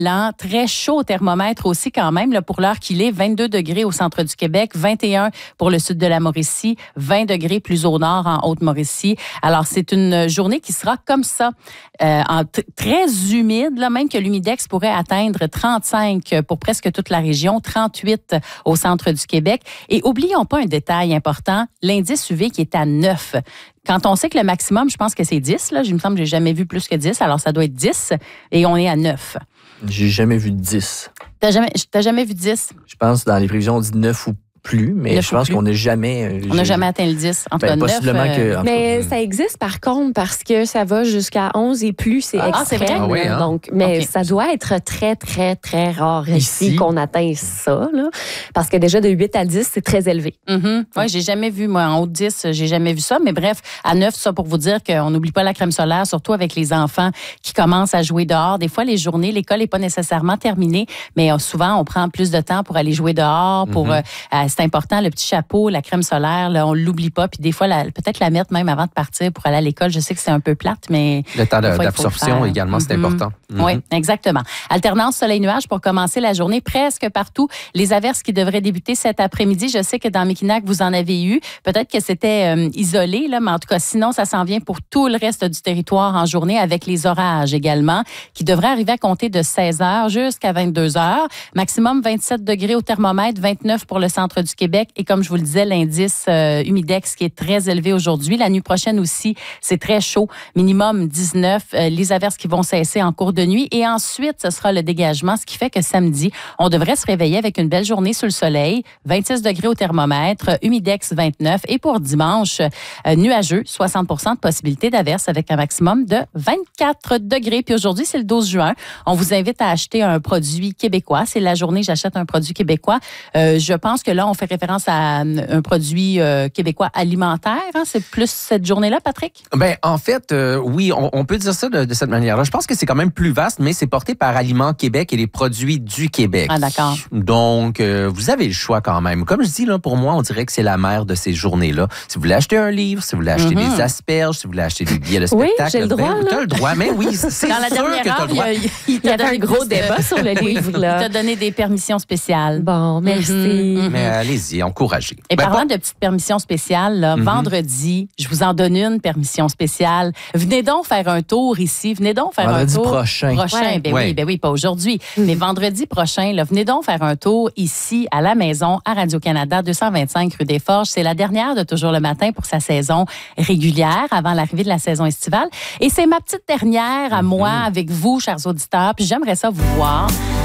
Très chaud au thermomètre aussi quand même, là, pour l'heure qu'il est, 22 degrés au centre du Québec, 21 pour le sud de la Mauricie, 20 degrés plus au nord en Haute-Mauricie. Alors, c'est une journée qui sera comme ça, très humide, là, même que l'humidex pourrait atteindre 35 pour presque toute la région, 38 au centre du Québec. Et oublions pas un détail important, l'indice UV qui est à 9. Quand on sait que le maximum, je pense que c'est 10, là, il me semble que j'ai jamais vu plus que 10, alors ça doit être 10 et on est à 9. J'ai jamais vu 10. T'as jamais vu 10? Je pense dans les prévisions, on dit 9 ou plus, mais je pense qu'on n'a jamais... On n'a jamais atteint le 10. Entre 9, possiblement que... Mais ça existe par contre parce que ça va jusqu'à 11 et plus, c'est extrême. C'est vrai? Ah oui, hein? Donc, mais ça doit être très, très, très rare ici qu'on atteint ça. Là, parce que déjà de 8 à 10, c'est très élevé. Oui, j'ai jamais vu, moi, en haut de 10, j'ai jamais vu ça. Mais bref, à 9, ça pour vous dire qu'on n'oublie pas la crème solaire, surtout avec les enfants qui commencent à jouer dehors. Des fois, les journées, l'école n'est pas nécessairement terminée, mais souvent, on prend plus de temps pour aller jouer dehors, c'est important, le petit chapeau, la crème solaire, là, on l'oublie pas. Puis des fois, peut-être la mettre même avant de partir pour aller à l'école. Je sais que c'est un peu plate, mais... Le temps d'absorption également, c'est important. Oui, exactement. Alternance soleil-nuage pour commencer la journée presque partout. Les averses qui devraient débuter cet après-midi. Je sais que dans Mekinac, vous en avez eu. Peut-être que c'était isolé, là, mais en tout cas, sinon, ça s'en vient pour tout le reste du territoire en journée avec les orages également qui devraient arriver à compter de 16h jusqu'à 22h. Maximum 27 degrés au thermomètre, 29 pour le centre du Québec. Et comme je vous le disais, l'indice humidex qui est très élevé aujourd'hui. La nuit prochaine aussi, c'est très chaud. Minimum 19. Les averses qui vont cesser en cours de nuit. Et ensuite, ce sera le dégagement, ce qui fait que samedi, on devrait se réveiller avec une belle journée sous le soleil. 26 degrés au thermomètre, humidex 29. Et pour dimanche, nuageux, 60% de possibilité d'averse avec un maximum de 24 degrés. Puis aujourd'hui, c'est le 12 juin. On vous invite à acheter un produit québécois. C'est la journée j'achète un produit québécois. Je pense que là, on fait référence à un produit québécois alimentaire. Hein? C'est plus cette journée-là, Patrick? Ben, en fait, oui, on peut dire ça de cette manière-là. Je pense que c'est quand même plus vaste, mais c'est porté par Aliments Québec et les produits du Québec. Ah, d'accord. Donc, vous avez le choix quand même. Comme je dis, là, pour moi, on dirait que c'est la mère de ces journées-là. Si vous voulez acheter un livre, si vous voulez acheter des asperges, si vous voulez acheter des billets de spectacle. Oui, j'ai le droit. Tu as le droit, mais oui, c'est dans la sûr dernière que tu as heure, le droit. Il y avait un gros débat sur le livre. Là. Il t'a donné des permissions spéciales. Bon, merci. Mais allez-y, encouragez. Et parlant de petites permissions spéciales, là, vendredi, je vous en donne une permission spéciale. Venez donc faire un tour ici. Venez donc faire vendredi un tour. prochain. Ouais. Ben oui, pas aujourd'hui. Mais vendredi prochain, là, venez donc faire un tour ici à la maison à Radio-Canada, 225 rue des Forges. C'est la dernière de Toujours le matin pour sa saison régulière avant l'arrivée de la saison estivale. Et c'est ma petite dernière à moi avec vous, chers auditeurs. Puis j'aimerais ça vous voir.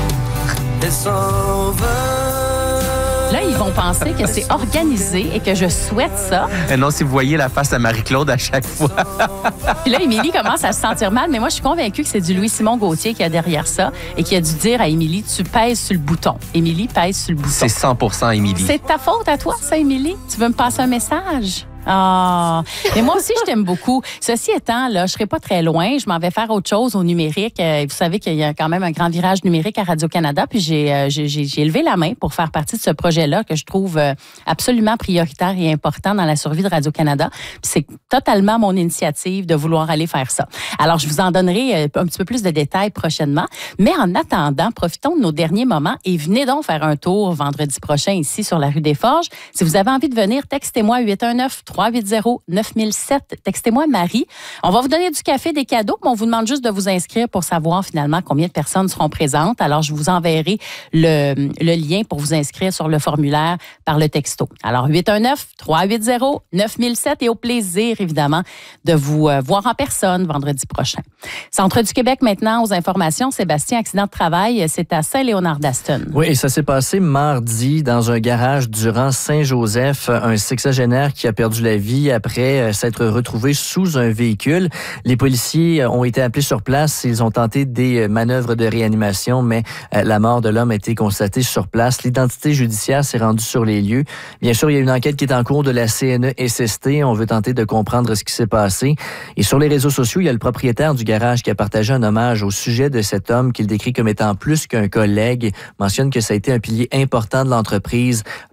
Là, ils vont penser que c'est organisé et que je souhaite ça. Et non, si vous voyez la face à Marie-Claude à chaque fois. Puis là, Émilie commence à se sentir mal, mais moi, je suis convaincue que c'est du Louis-Simon Gauthier qui a derrière ça et qui a dû dire à Émilie, tu pèses sur le bouton. Émilie pèse sur le bouton. C'est 100% Émilie. C'est ta faute à toi, ça, Émilie? Tu veux me passer un message? Ah, mais moi aussi, je t'aime beaucoup. Ceci étant, là, je serai pas très loin. Je m'en vais faire autre chose au numérique. Vous savez qu'il y a quand même un grand virage numérique à Radio-Canada. Puis j'ai levé la main pour faire partie de ce projet-là que je trouve absolument prioritaire et important dans la survie de Radio-Canada. Puis c'est totalement mon initiative de vouloir aller faire ça. Alors, je vous en donnerai un petit peu plus de détails prochainement. Mais en attendant, profitons de nos derniers moments et venez donc faire un tour vendredi prochain ici sur la rue des Forges. Si vous avez envie de venir, textez-moi 819-380-9007. Textez-moi Marie. On va vous donner du café, des cadeaux, mais on vous demande juste de vous inscrire pour savoir finalement combien de personnes seront présentes. Alors, je vous enverrai le lien pour vous inscrire sur le formulaire par le texto. Alors, 819-380-9007 et au plaisir, évidemment, de vous voir en personne vendredi prochain. Centre du Québec, maintenant, aux informations. Sébastien, accident de travail, c'est à Saint-Léonard-d'Aston. Oui, et ça s'est passé mardi dans un garage durant Saint-Joseph. Un sexagénaire qui a perdu la vie après s'être retrouvé sous un véhicule. Les policiers ont été appelés sur place. Ils ont tenté des manœuvres de réanimation, mais la mort de l'homme a été constatée sur place. L'identité judiciaire s'est rendue sur les lieux. Bien sûr, il y a une enquête qui est en cours de la CNE-SST. On veut tenter de comprendre ce qui s'est passé. Et sur les réseaux sociaux, il y a le propriétaire du garage qui a partagé un hommage au sujet de cet homme qu'il décrit comme étant plus qu'un collègue. Il mentionne que ça a été un pilier important de l'entreprise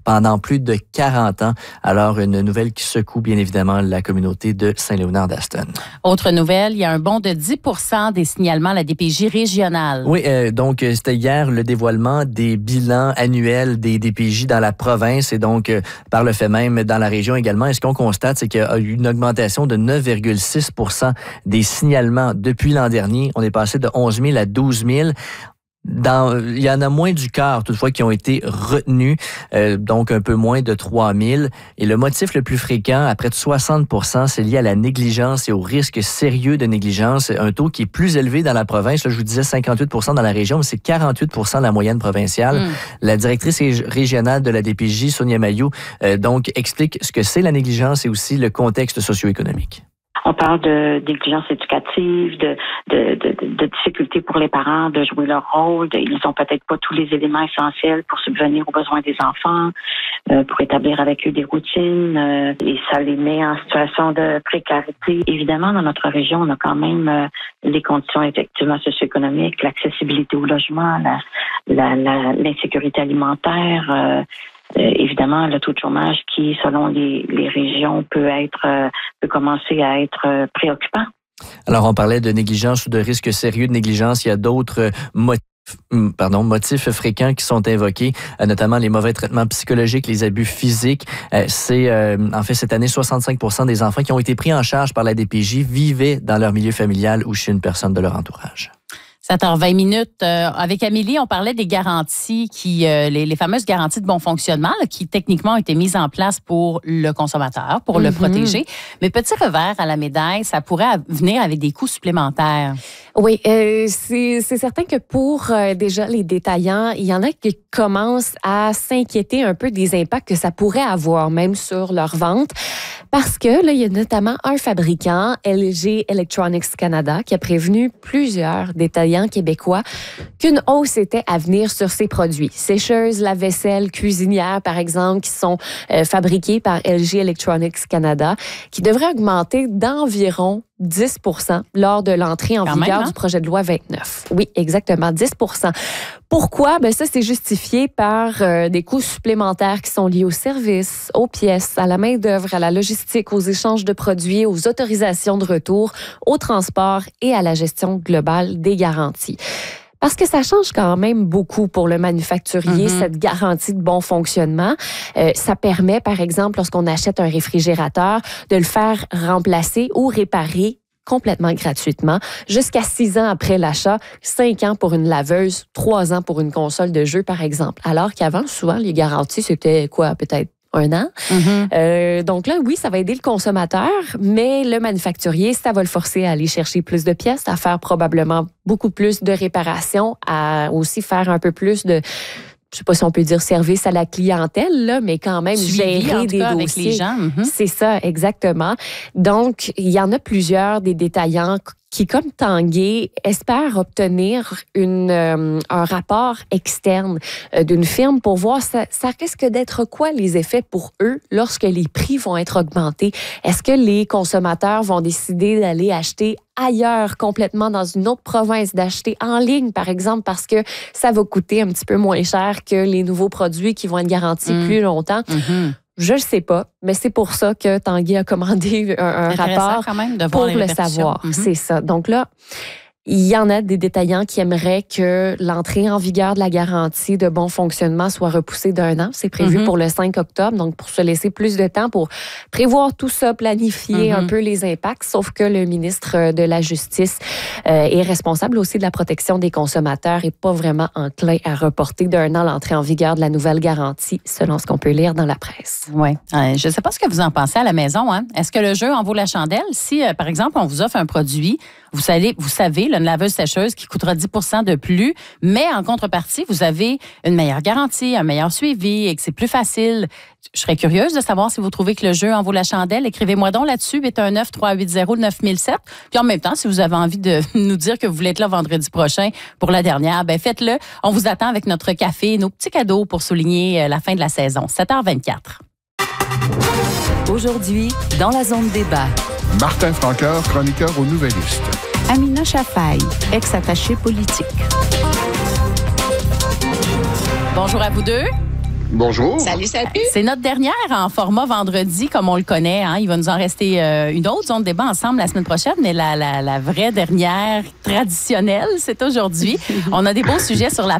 pendant plus de 40 ans. Alors, une nouvelle qui secoue bien évidemment la communauté de Saint-Léonard-d'Aston. Autre nouvelle, il y a un bond de 10% des signalements à la DPJ régionale. Oui, donc c'était hier le dévoilement des bilans annuels des DPJ dans la province et donc par le fait même dans la région également. Et ce qu'on constate, c'est qu'il y a eu une augmentation de 9,6% des signalements depuis l'an dernier. On est passé de 11 000 à 12 000. Il y en a moins du quart, toutefois, qui ont été retenus, donc un peu moins de 3 000. Et le motif le plus fréquent, à près de 60%, c'est lié à la négligence et au risque sérieux de négligence. Un taux qui est plus élevé dans la province. Là, je vous disais 58% dans la région, mais c'est 48% la moyenne provinciale. La directrice régionale de la DPJ, Sonia Mailloux, donc explique ce que c'est la négligence et aussi le contexte socio-économique. On parle de négligence éducative, de difficultés pour les parents de jouer leur rôle. Ils n'ont peut-être pas tous les éléments essentiels pour subvenir aux besoins des enfants, pour établir avec eux des routines. Et ça les met en situation de précarité. Évidemment, dans notre région, on a quand même les conditions effectivement socio-économiques, l'accessibilité au logement, l'insécurité alimentaire. Évidemment, le taux de chômage qui, selon les régions, peut commencer à être préoccupant. Alors, on parlait de négligence ou de risque sérieux de négligence. Il y a d'autres motifs fréquents qui sont invoqués, notamment les mauvais traitements psychologiques, les abus physiques. En fait, cette année, 65% des enfants qui ont été pris en charge par la DPJ vivaient dans leur milieu familial ou chez une personne de leur entourage. 7h20. Avec Amélie, on parlait des garanties, les fameuses garanties de bon fonctionnement qui techniquement ont été mises en place pour le consommateur, pour le protéger. Mais petit revers à la médaille, ça pourrait venir avec des coûts supplémentaires. Oui, c'est certain que pour déjà les détaillants, il y en a qui commencent à s'inquiéter un peu des impacts que ça pourrait avoir même sur leur vente. Parce que là, il y a notamment un fabricant, LG Electronics Canada, qui a prévenu plusieurs détaillants québécois qu'une hausse était à venir sur ses produits. Sécheuses, lave-vaisselle, cuisinières, par exemple, qui sont fabriquées par LG Electronics Canada, qui devraient augmenter d'environ 10% lors de l'entrée en vigueur du projet de loi 29. Oui, exactement, 10%. Pourquoi? Ben ça, c'est justifié par des coûts supplémentaires qui sont liés aux services, aux pièces, à la main-d'œuvre, à la logistique, aux échanges de produits, aux autorisations de retour, au transport et à la gestion globale des garanties. Parce que ça change quand même beaucoup pour le manufacturier, cette garantie de bon fonctionnement. Ça permet, par exemple, lorsqu'on achète un réfrigérateur, de le faire remplacer ou réparer complètement gratuitement, jusqu'à 6 ans après l'achat, 5 ans pour une laveuse, 3 ans pour une console de jeu, par exemple. Alors qu'avant, souvent, les garanties, c'était quoi, peut-être 1 an. Donc là, oui, ça va aider le consommateur, mais le manufacturier, ça va le forcer à aller chercher plus de pièces, à faire probablement beaucoup plus de réparations, à aussi faire un peu plus de, je sais pas si on peut dire service à la clientèle, là, mais quand même gérer des dossiers. Avec les gens. C'est ça, exactement. Donc, il y en a plusieurs des détaillants qui, comme Tanguay, espèrent obtenir un rapport externe d'une firme pour voir ça risque d'être quoi les effets pour eux lorsque les prix vont être augmentés. Est-ce que les consommateurs vont décider d'aller acheter ailleurs, complètement dans une autre province, d'acheter en ligne, par exemple, parce que ça va coûter un petit peu moins cher que les nouveaux produits qui vont être garantis plus longtemps? Je ne sais pas, mais c'est pour ça que Tanguay a commandé un rapport quand même de pour le savoir. C'est ça. Donc là, il y en a des détaillants qui aimeraient que l'entrée en vigueur de la garantie de bon fonctionnement soit repoussée d'1 an. C'est prévu pour le 5 octobre, donc pour se laisser plus de temps pour prévoir tout ça, planifier un peu les impacts, sauf que le ministre de la Justice est responsable aussi de la protection des consommateurs et pas vraiment enclin à reporter d'1 an l'entrée en vigueur de la nouvelle garantie, selon ce qu'on peut lire dans la presse. Oui. Je ne sais pas ce que vous en pensez à la maison. Hein? Est-ce que le jeu en vaut la chandelle? Si, par exemple, on vous offre un produit, vous savez, une laveuse sécheuse qui coûtera 10% de plus, mais en contrepartie, vous avez une meilleure garantie, un meilleur suivi et que c'est plus facile. Je serais curieuse de savoir si vous trouvez que le jeu en vaut la chandelle. Écrivez-moi donc là-dessus, 819-380-9007. Puis en même temps, si vous avez envie de nous dire que vous voulez être là vendredi prochain pour la dernière, ben faites-le. On vous attend avec notre café et nos petits cadeaux pour souligner la fin de la saison. 7h24. Aujourd'hui, dans la zone débat. Martin Franqueur, chroniqueur au Nouvelliste. Amina Chafaï, ex-attachée politique. Bonjour à vous deux. Bonjour. Salut. C'est notre dernière en format vendredi, comme on le connaît. Hein. Il va nous en rester une autre zone de débat ensemble la semaine prochaine, mais la vraie dernière traditionnelle, c'est aujourd'hui. On a des beaux sujets sur la